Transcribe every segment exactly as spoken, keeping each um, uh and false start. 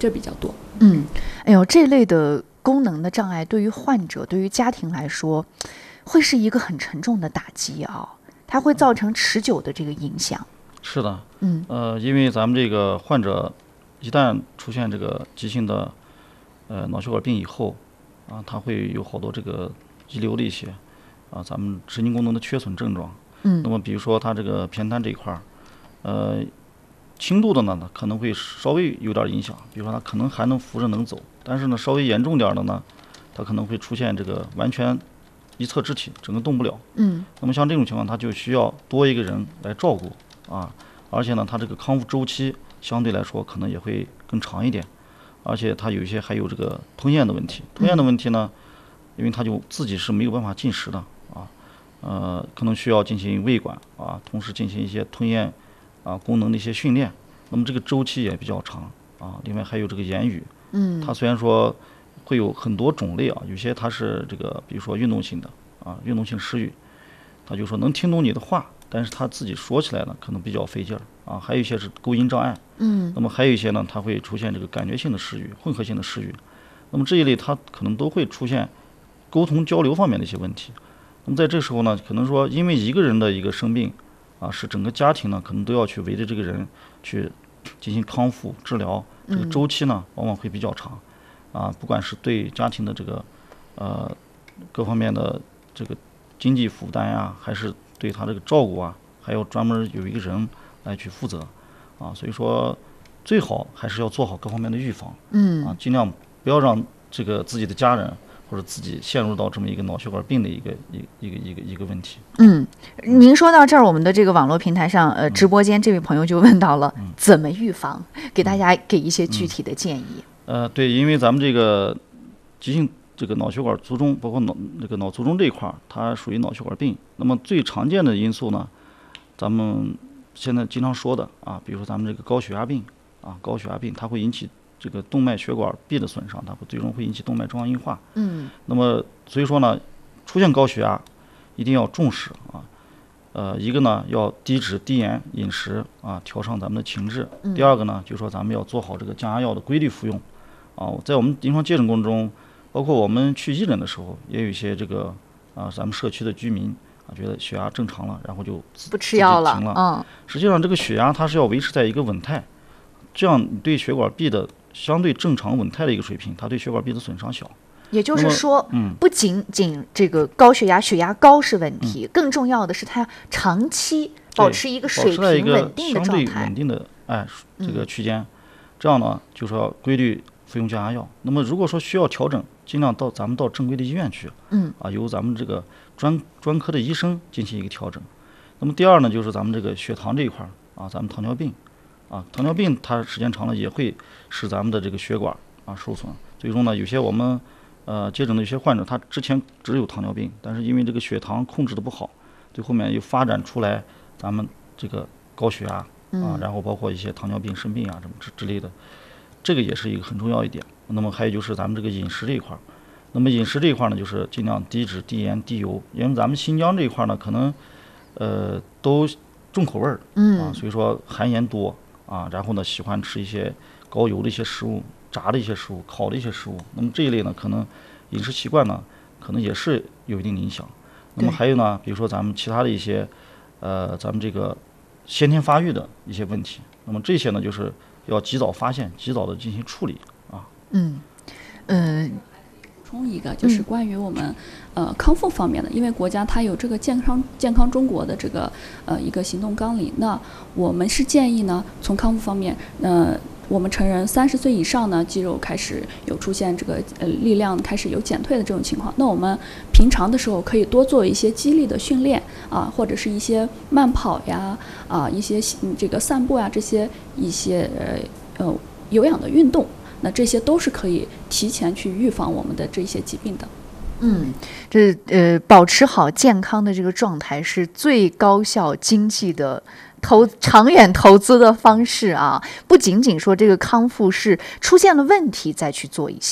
这比较多。 嗯，哎呦，这类的功能的障碍对于患者、对于家庭来说，会是一个很沉重的打击啊，它会造成持久的这个影响。 是的， 嗯， 呃，因为咱们这个患者一旦出现这个急性的呃脑血管病以后，啊，他会有好多这个遗留的一些啊，咱们神经功能的缺损症状。 嗯， 那么比如说他这个偏瘫这一块儿，呃，轻度的呢可能会稍微有点影响，比如说他可能还能扶着能走，但是呢稍微严重点的呢，他可能会出现这个完全一侧肢体整个动不了。 嗯， 那么像这种情况，他就需要多一个人来照顾啊，而且呢，他这个康复周期相对来说可能也会更长一点，而且他有一些还有这个吞咽的问题，吞咽的问题呢，因为他就自己是没有办法进食的啊，呃，可能需要进行喂管啊，同时进行一些吞咽啊功能的一些训练，那么这个周期也比较长啊。另外还有这个言语， 嗯， 它虽然说会有很多种类啊，有些它是这个比如说运动性的啊，运动性失语，他就说能听懂你的话，但是他自己说起来呢可能比较费劲儿啊。还有一些是构音障碍， 嗯， 那么还有一些呢，它会出现这个感觉性的失语、混合性的失语，那么这一类它可能都会出现沟通交流方面的一些问题。那么在这时候呢，可能说因为一个人的一个生病啊，是整个家庭呢可能都要去围着这个人去进行康复治疗，这个周期呢往往会比较长啊，不管是对家庭的这个呃各方面的这个经济负担呀，还是对他这个照顾啊，还要专门有一个人来去负责啊，所以说最好还是要做好各方面的预防， 嗯啊，尽量不要让这个自己的家人或者自己陷入到这么一个脑血管病的一个一一个一个一个问题。 嗯，您说到这儿，我们的这个网络平台上，呃，直播间这位朋友就问到了、嗯、怎么预防，给大家给一些具体的建议。 嗯、呃，对，因为咱们这个急性这个脑血管卒中，包括脑这个脑卒中这一块，它属于脑血管病。那么最常见的因素呢，咱们现在经常说的啊，比如说咱们这个高血压病啊，高血压病它会引起这个动脉血管壁的损伤，它会最终会引起动脉粥样硬化。 嗯， 那么所以说呢，出现高血压一定要重视啊。呃，一个呢要低脂低盐饮食啊，调上咱们的情志。第二个呢，就是说咱们要做好这个降压药的规律服用啊。在我们临床接诊过程中，包括我们去义诊的时候，也有一些这个啊，咱们社区的居民啊，觉得血压正常了，然后就不吃药了。 了嗯， 实际上这个血压它是要维持在一个稳态，这样对血管壁的相对正常稳态的一个水平，它对血管壁的损伤小。 也就是说， 嗯， 不仅仅这个高血压、血压高是问题，嗯、更重要的是它长期保持一个水平稳定的状态， 相对稳定的哎这个区间，嗯、这样呢就是要规律服用降压药。那么如果说需要调整，尽量到咱们到正规的医院去， 嗯啊，由咱们这个专专科的医生进行一个调整。那么第二呢，就是咱们这个血糖这一块啊，咱们糖尿病啊，糖尿病它时间长了也会使咱们的这个血管啊受损，最终呢有些我们呃接诊的有些患者，他之前只有糖尿病，但是因为这个血糖控制的不好，最后面又发展出来咱们这个高血压啊，然后包括一些糖尿病生病啊什么之之类的，这个也是一个很重要一点。那么还有就是咱们这个饮食这一块，那么饮食这一块呢，就是尽量低脂低盐低油，因为咱们新疆这一块呢，可能呃都重口味儿啊，所以说含盐多啊，然后呢喜欢吃一些高油的一些食物，炸的一些食物，烤的一些食物。那么这一类呢，可能饮食习惯呢，可能也是有一定影响。那么还有呢，比如说咱们其他的一些呃咱们这个先天发育的一些问题，那么这些呢就是要及早发现，及早的进行处理啊。 嗯嗯。 呃补充一个就是关于我们、嗯、呃康复方面的，因为国家它有这个健康健康中国的这个呃一个行动纲领，那我们是建议呢从康复方面，呃我们成人三十岁以上呢肌肉开始有出现这个呃力量开始有减退的这种情况，那我们平常的时候可以多做一些肌力的训练啊，或者是一些慢跑呀啊一些这个散步呀这些一些呃呃有氧的运动。那这些都是可以提前去预防我们的这些疾病的。 嗯，这呃，保持好健康的这个状态是最高效经济的投长远投资的方式啊！不仅仅说这个康复是出现了问题再去做一些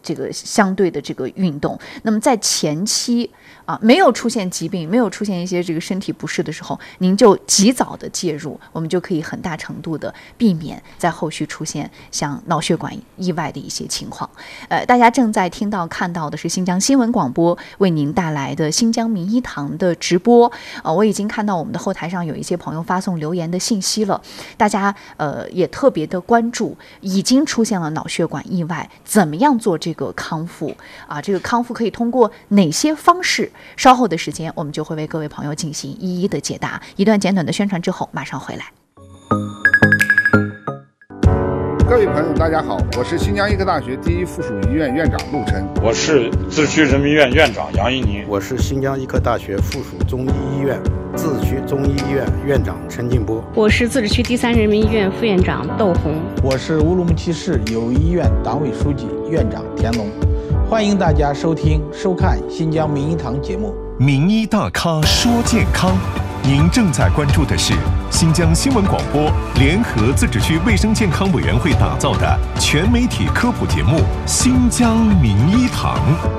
这个相对的这个运动。那么在前期啊，没有出现疾病，没有出现一些这个身体不适的时候，您就及早的介入，我们就可以很大程度的避免在后续出现像脑血管意外的一些情况。呃，大家正在听到看到的是新疆新闻广播为您带来的新疆名医堂的直播。呃，我已经看到我们的后台上有一些朋友发送留言的信息了，大家呃也特别的关注已经出现了脑血管意外，怎么样做这个康复啊？这个康复可以通过哪些方式？稍后的时间，我们就会为各位朋友进行一一的解答。一段简短的宣传之后，马上回来。 各位朋友，大家好，我是新疆医科大学第一附属医院院长陆琛。 我是自治区人民医院院长杨一宁。 我是新疆医科大学附属中医医院自治区中医医院院长陈进波。 我是自治区第三人民医院副院长窦红。 我是乌鲁木齐市友谊医院党委书记院长田龙。欢迎大家收听收看新疆名医堂节目。 名医大咖说健康，您正在关注的是新疆新闻广播联合自治区卫生健康委员会打造的全媒体科普节目《新疆名医堂》。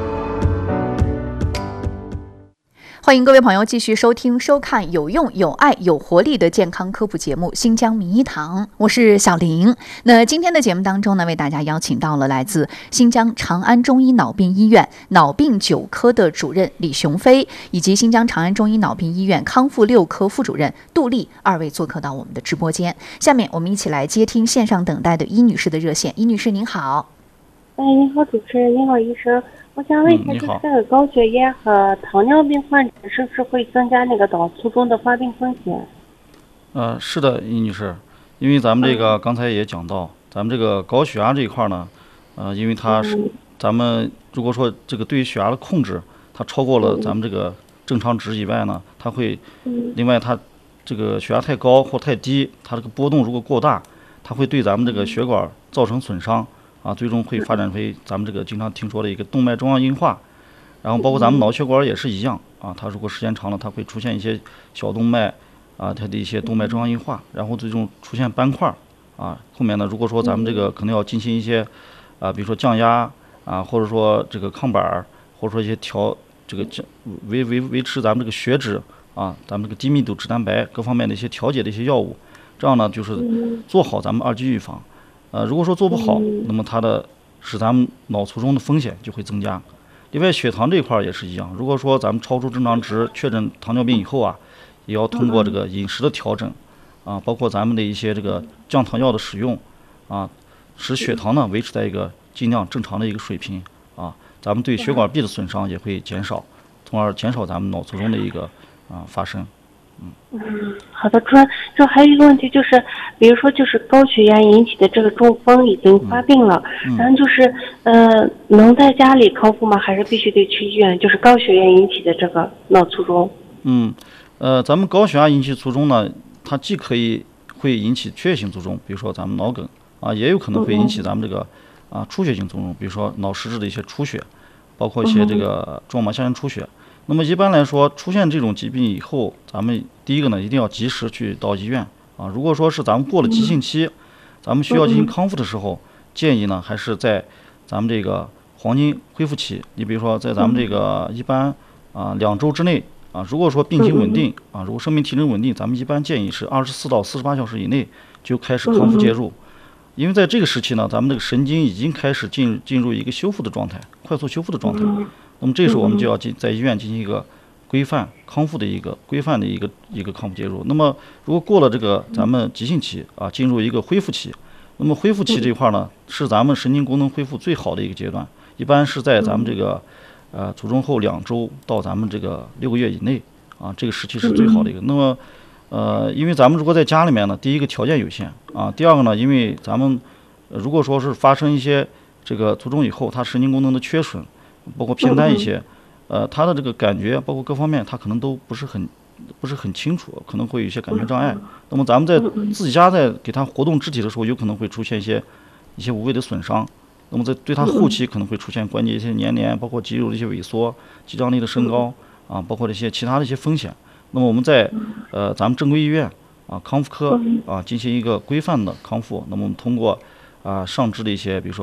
欢迎各位朋友继续收听收看有用有爱有活力的健康科普节目《新疆名医堂》，我是小玲。那今天的节目当中呢，为大家邀请到了来自新疆长安中医脑病医院脑病九科的主任李雄飞，以及新疆长安中医脑病医院康复六科副主任杜丽，二位做客到我们的直播间。下面我们一起来接听线上等待的伊女士的热线。伊女士您好。 哎，你好主持人，你好医生。我想问一下，就是这个高血压和糖尿病患者是不是会增加那个脑卒中的发病风险？ 呃，是的，易女士，因为咱们这个刚才也讲到，咱们这个高血压这一块呢，呃，因为它是咱们如果说这个对于血压的控制，它超过了咱们这个正常值以外呢，它会，另外它这个血压太高或太低，它这个波动如果过大，它会对咱们这个血管造成损伤。啊，最终会发展为咱们这个经常听说的一个动脉粥样硬化，然后包括咱们脑血管也是一样啊，它如果时间长了，它会出现一些小动脉啊，它的一些动脉粥样硬化，然后最终出现斑块啊。后面呢，如果说咱们这个可能要进行一些啊，比如说降压啊，或者说这个抗板，或者说一些调这个维维维持咱们这个血脂啊，咱们这个低密度脂蛋白各方面的一些调节的一些药物，这样呢就是做好咱们二级预防。呃，如果说做不好，那么它的使咱们脑卒中的风险就会增加。另外，血糖这一块也是一样，如果说咱们超出正常值，确诊糖尿病以后啊，也要通过这个饮食的调整啊，包括咱们的一些这个降糖药的使用啊，使血糖呢维持在一个尽量正常的一个水平啊，咱们对血管壁的损伤也会减少，从而减少咱们脑卒中的一个啊发生。 嗯，好的，主任，就还有一个问题就是，比如说就是高血压引起的这个中风已经发病了，嗯、然后就是呃，能在家里康复吗？还是必须得去医院？就是高血压引起的这个脑卒中。 嗯，呃，咱们高血压引起卒中呢，它既可以会引起缺血性卒中，比如说咱们脑梗啊，也有可能会引起咱们这个啊出血性卒中，比如说脑实质的一些出血，包括一些这个蛛网膜下腔出血。那么一般来说，出现这种疾病以后，咱们第一个呢，一定要及时去到医院啊。如果说是咱们过了急性期，咱们需要进行康复的时候，建议呢还是在咱们这个黄金恢复期。你比如说，在咱们这个一般啊两周之内啊，如果说病情稳定啊，如果生命体征稳定，咱们一般建议是二十四到四十八小时以内就开始康复介入。因为在这个时期呢，咱们这个神经已经开始进进入一个修复的状态，快速修复的状态。那么这时候我们就要进在医院进行一个规范康复的一个规范的一个一个康复介入。那么如果过了这个咱们急性期啊，进入一个恢复期，那么恢复期这一块呢，是咱们神经功能恢复最好的一个阶段，一般是在咱们这个呃卒中后两周到咱们这个六个月以内啊，这个时期是最好的一个。那么呃，因为咱们如果在家里面呢，第一个条件有限啊，第二个呢，因为咱们、呃、如果说是发生一些这个卒中以后，它神经功能的缺损。包括偏瘫一些，呃，他的这个感觉，包括各方面，他可能都不是很，不是很清楚，可能会有一些感觉障碍。那么咱们在自己家在给他活动肢体的时候，有可能会出现一些一些无谓的损伤。那么在对他后期可能会出现关节一些粘连，包括肌肉的一些萎缩、肌张力的升高啊，包括这些其他的一些风险。那么我们在呃咱们正规医院啊康复科啊进行一个规范的康复。那么我们通过啊上肢的一些，比如说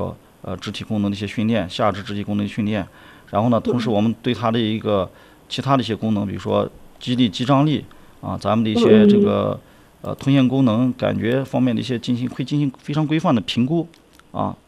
呃肢体功能的一些训练，下肢肢体功能的训练。然后呢，同时我们对它的一个其他的一些功能，比如说肌力、肌张力啊，咱们的一些这个呃吞咽功能、感觉方面的一些进行会进行非常规范的评估啊。